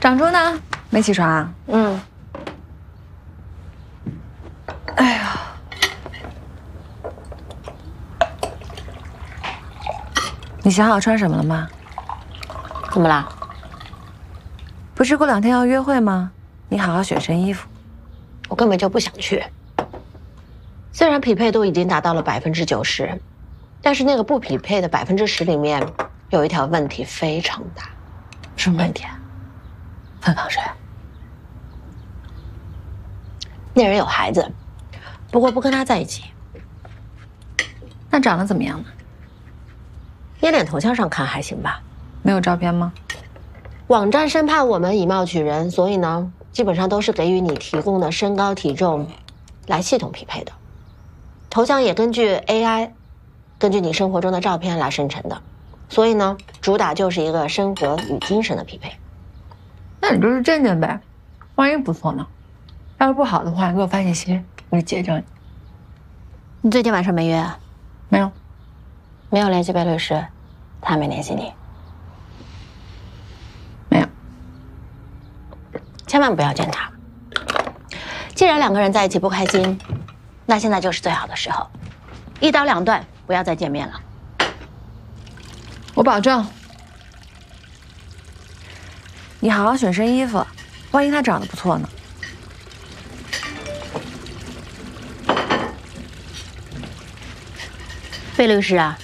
长珠呢？没起床啊？ 嗯。 哎呀，你想好穿什么了吗？ 怎么了？ 不是过2天要约会吗？你好好选身衣服。 我根本就不想去。虽然匹配度已经达到了90%，但是那个不匹配的10%里面，有一条问题非常大。 什么问题啊？分房睡？ 那人有孩子，不过不跟他在一起。 那长得怎么样呢？ 捏脸头像上看还行吧。 没有照片吗？ 网站生怕我们以貌取人，所以呢，基本上都是给予你提供的身高体重来系统匹配的。头像也根据 AI， 根据你生活中的照片来生成的，所以呢，主打就是一个生活与精神的匹配。 那你就是见见呗，万一不错呢？要是不好的话，你给我发信息，我就解救你。 你最近晚上没约啊？ 没有， 没有联系贝律师，他没联系你？ 没有。 千万不要见他。既然2个人在一起不开心，那现在就是最好的时候，一刀两断，不要再见面了。 我保证。你好好选身衣服，万一他长得不错呢？ 贝律师啊，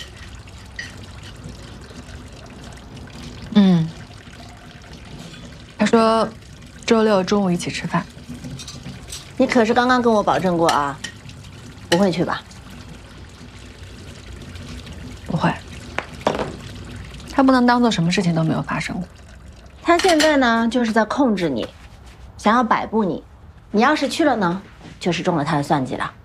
他说周6中午一起吃饭。 你可是刚刚跟我保证过啊，不会去吧？ 不会，他不能当做什么事情都没有发生过。 他现在呢，就是在控制你，想要摆布你。你要是去了呢，就是中了他的算计了。